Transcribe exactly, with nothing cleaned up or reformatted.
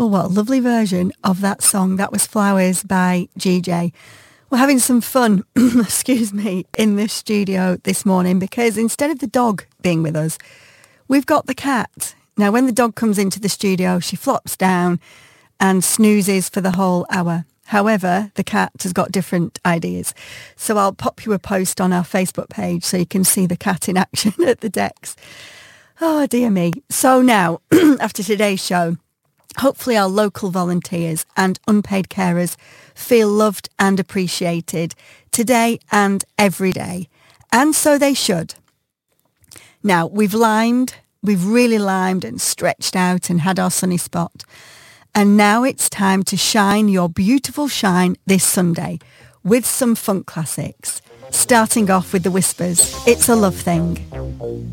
Well, what a lovely version of that song. That was Flowers by G J. We're having some fun, excuse me, in the studio this morning because instead of the dog being with us, we've got the cat. Now, when the dog comes into the studio, she flops down and snoozes for the whole hour. However, the cat has got different ideas. So I'll pop you a post on our Facebook page so you can see the cat in action at the decks. Oh, dear me. So now, after today's show, hopefully our local volunteers and unpaid carers feel loved and appreciated today and every day. And so they should. Now, we've limed, we've really limed and stretched out and had our sunny spot. And now it's time to shine your beautiful shine this Sunday with some funk classics. Starting off with the Whispers, It's a Love Thing.